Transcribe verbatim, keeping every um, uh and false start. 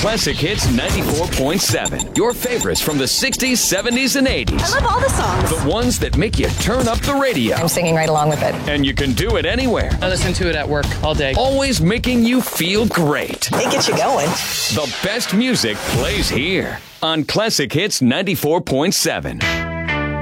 Classic Hits ninety-four point seven. Your favorites from the sixties, seventies, and eighties. I love all the songs. The ones that make you turn up the radio. I'm singing right along with it. And you can do it anywhere. I listen to it at work all day. Always making you feel great. It gets you going. The best music plays here on Classic Hits ninety-four point seven.